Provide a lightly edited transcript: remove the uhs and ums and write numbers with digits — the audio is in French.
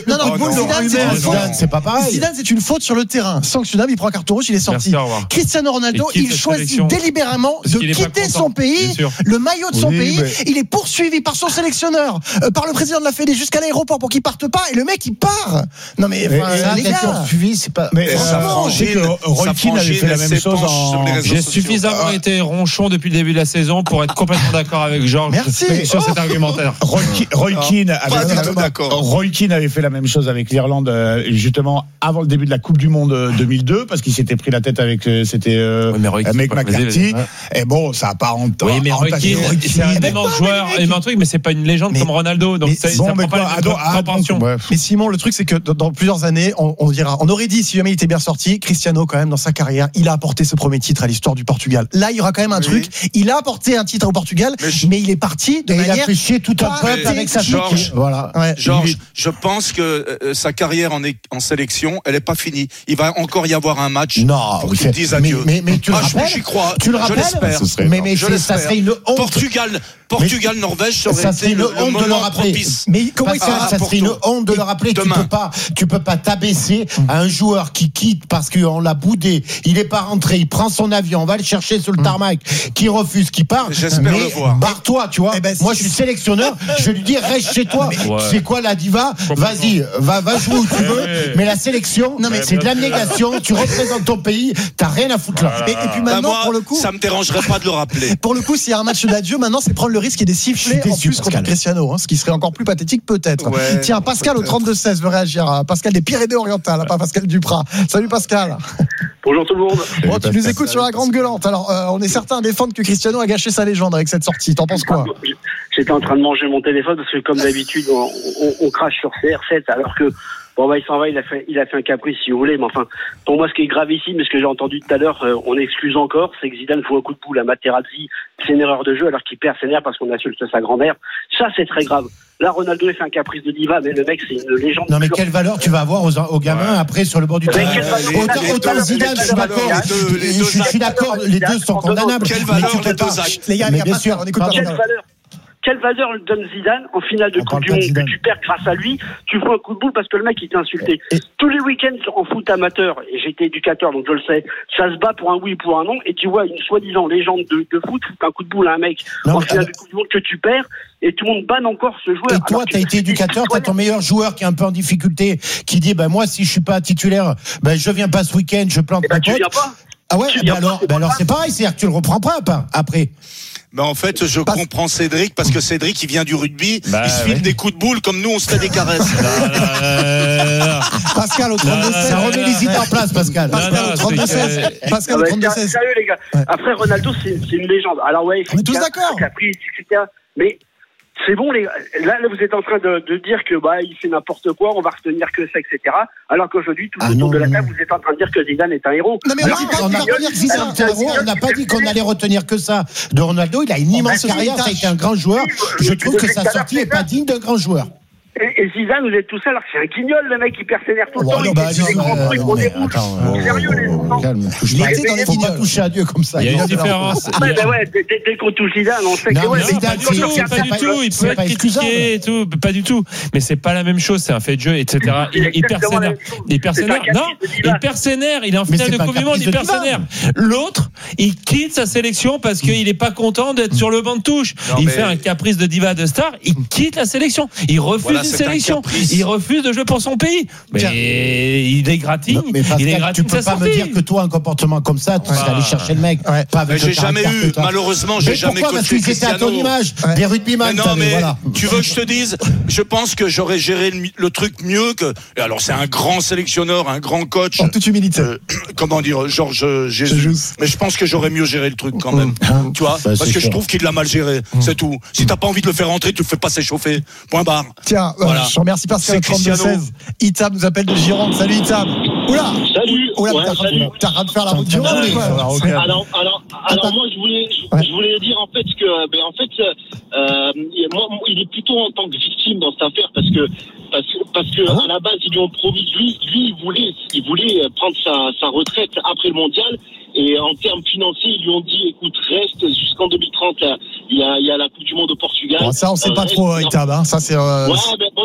Non, Zidane, c'est pas pareil. Zidane, c'est une faute sur le terrain. Sanctionnable, il prend un carton rouge, il est sorti. Cristiano Ronaldo, il choisit délibérément de quitter son pays, le maillot de son pays. Il est poursuivi par son sélectionneur, par le président de la Fédé jusqu'à l'aéroport pour qu'il parte pas, et le mec il part. Non mais les gars, poursuivi, c'est pas. Mais Roy Keane avait fait la même chose. J'ai suffisamment été ronchon depuis le début de la saison pour être complètement d'accord avec Georges sur cet argumentaire. Roy Keane avait fait la même chose avec l'Irlande justement avant le début de la Coupe du Monde 2002 parce qu'il s'était pris la tête avec avec McCarthy. Et bon, ça a pas oui, mais Roy Keane, c'est un immense joueur, mais c'est pas une légende comme Ronaldo, donc ça prend pas la proportion. Mais Simon, le truc c'est que dans plusieurs années, on aurait dit si jamais il était bien sorti, Cristiano quand même dans sa carrière, il a apporté ce premier titre à l'histoire du Portugal. Là, il y aura quand même un truc. Il a apporté un titre au Portugal, mais il est parti de manière. Il a fait chier tout un peuple avec sa Georges. Voilà. Georges, je pense que sa carrière en sélection, elle est pas finie. Il va encore y avoir un match. Non, pour qu'il dise adieu. Mais tu le rappelles. J'y crois. Tu le rappelles. Mais ça serait une honte. Portugal, Norvège, ça serait une honte de le rappeler. Mais comment ça serait une honte de le rappeler. Tu peux pas t'abaisser à un joueur qui quitte parce qu'on l'a boudé. Il est pas rentré. Il prend son avion. On va le chercher sur le tarmac. Qui refuse, qui part. J'espère le voir. Barre-toi, tu vois. Moi, je suis sélectionneur. Je vais lui dire reste chez toi. C'est quoi la diva? Vas-y, va jouer où tu veux. Mais la sélection, c'est de l'abnégation. Tu représentes ton pays. T'as rien à foutre là. Et puis maintenant, pour le coup, ça me dérangerait pas de le rappeler. Pour le coup, s'il y a un match d'adieu, maintenant, c'est prendre le risque et des sifflets en plus contre Cristiano, ce qui serait encore plus pathétique peut-être. Tiens, Pascal au 32-16 veut réagir. Pascal des Pyrénées-Orientales, pas Pascal Duprat. Salut Pascal. Bonjour tout le monde. Bon, tu nous écoutes sur la Grande Gueulante. Alors, on est certain à défendre que Cristiano a gâché sa légende avec cette sortie. T'en penses quoi? J'étais en train de manger mon téléphone parce que comme d'habitude, on crache sur CR7 alors que il s'en va, il a fait un caprice si vous voulez, mais enfin, pour moi ce qui est grave ici, mais ce que j'ai entendu tout à l'heure, on excuse encore, c'est que Zidane fout un coup de boule à Materazzi, c'est une erreur de jeu alors qu'il perd ses nerfs parce qu'on insulte sa grand-mère. Ça c'est très grave. Là Ronaldo il fait un caprice de diva, mais le mec c'est une légende. Non mais quelle valeur tu vas avoir aux gamins après sur le bord du terrain? Autant Zidane, je suis d'accord. Je suis d'accord, les deux sont condamnables. Quelle valeur les deux actes? Les gars, bien sûr, on écoute pas. Quelle valeur donne Zidane en finale de Coupe du Monde que tu perds grâce à lui? Tu fous un coup de boule parce que le mec il t'a insulté. Tous les week-ends en foot amateur, et j'ai été éducateur donc je le sais, ça se bat pour un oui pour un non, et tu vois une soi-disant légende de foot foutre un coup de boule à un mec en finale de Coupe du Monde que tu perds, et tout le monde banne encore ce joueur. Et toi, t'as été éducateur, t'as ton meilleur joueur qui est un peu en difficulté, qui dit moi si je suis pas titulaire, je viens pas ce week-end, je plante ma tu viens pas. Ah ouais, alors c'est pareil, c'est-à-dire que tu le reprends pas après. Ben en fait, je comprends Cédric parce que Cédric il vient du rugby, il se file des coups de boule comme nous on se fait des caresses. Pascal au 32-16. Ça remet les idées en place, Pascal. Pascal au 32-16. Pascal au 32-16. Sérieux les gars. Après Ronaldo c'est une légende. Alors ouais, on est tous d'accord. Caprice, etc. Mais c'est bon les gars. Là vous êtes en train de dire que il fait n'importe quoi, on va retenir que ça, etc. Alors qu'aujourd'hui tout autour de la table vous êtes en train de dire que Zidane est un héros. Non mais on n'a pas dit qu'on allait retenir que ça de Ronaldo. Il a une immense carrière, ça a été un grand joueur. Je trouve que sa sortie n'est pas digne d'un grand joueur. Et Zidane, vous êtes tout seul, alors c'est un guignol, le mec, il perd ses nerfs tout le temps, il fait des grands trucs, on déroule. Sérieux, les enfants. Faut pas toucher à Dieu comme ça. Il y a une différence. Dès qu'on touche Zidane, on sait que pas du tout, il peut être critiqué et tout, pas du tout. Mais c'est pas la même chose, c'est un fait de jeu, etc. Il perd ses nerfs. Il perd ses nerfs. Non, il perd ses nerfs, il est en finale de Coupe du Monde, il perd ses nerfs. L'autre, il quitte sa sélection parce qu'il est pas content d'être sur le banc de touche. Il fait un caprice de diva de star, il quitte la sélection. Il refuse une sélection. Il refuse de jouer pour son pays. Mais il égratigne. Tu peux pas me dire que toi, un comportement comme ça, tu serais allé chercher le mec. J'ai jamais eu, malheureusement, j'ai jamais coaché Cristiano. Parce qu'ils étaient à ton image, des rugbyman. Non, mais tu veux que je te dise, je pense que j'aurais géré le truc mieux que. Alors, c'est un grand sélectionneur, un grand coach. En toute humilité. Comment dire, Georges Jésus. Mais je pense que j'aurais mieux géré le truc quand même. Tu vois, parce que je trouve qu'il l'a mal géré. C'est tout. Si t'as pas envie de le faire rentrer, tu le fais pas s'échauffer. Point barre. Tiens, voilà. Je remercie Pascal 32-16. Itam nous appelle de Gironde. Salut Itam. Oula. Salut. T'as rien de faire la route du Rhône. Alors moi je voulais dire en fait que moi il est plutôt en tant que victime dans cette affaire parce que à la base ils lui ont promis lui il voulait prendre sa retraite après le mondial. Et en termes financiers, ils lui ont dit, écoute, reste jusqu'en 2030. Il y a la Coupe du Monde au Portugal. Bon, ça, on sait pas trop, Itab. Ça, c'est.